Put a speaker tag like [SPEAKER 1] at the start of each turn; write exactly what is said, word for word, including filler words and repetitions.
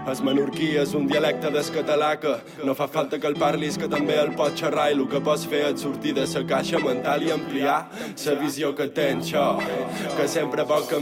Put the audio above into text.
[SPEAKER 1] El menorquí és un dialecte del català que no fa falta que el parlis, que també el pots xerrar, i el que pots fer és sortir de la caixa mental i ampliar la visió que tens, això, que sempre pot canviar.